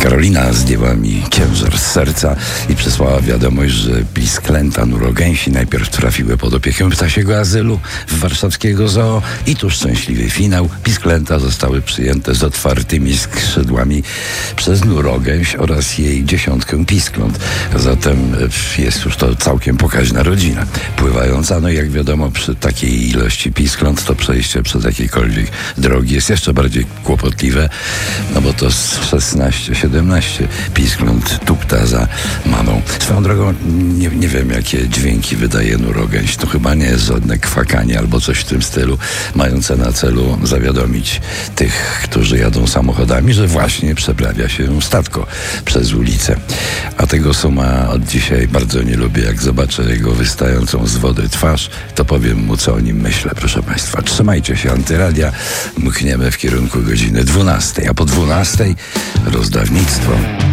Karolina zdjęła mi ciężar z serca i przesłała wiadomość, że pisklęta nurogęsi najpierw trafiły pod opiekę ptasiego azylu w warszawskiego zoo i tu szczęśliwy finał. Pisklęta zostały przyjęte z otwartymi skrzydłami przez nurogęś oraz jej 10 piskląt. Zatem jest już to całkiem pokaźna rodzina pływająca. No i jak wiadomo, przy takiej ilości piskląt to przejście przez jakiekolwiek drogi jest jeszcze bardziej kłopotliwe, no bo to 16-17 piskląt tupta za mamą. Swoją drogą nie wiem, jakie dźwięki wydaje nurogęś. To chyba nie jest żadne kwakanie albo coś w tym stylu, mające na celu zawiadomić tych, którzy jadą samochodami, że właśnie przeprawia się statko przez ulicę. A tego suma od dzisiaj bardzo nie lubię. Jak zobaczę jego wystającą z wody twarz, to powiem mu, co o nim myślę, proszę Państwa. Trzymajcie się Antyradia, mkniemy w kierunku godziny 12, a po 12 rozdawnictwo.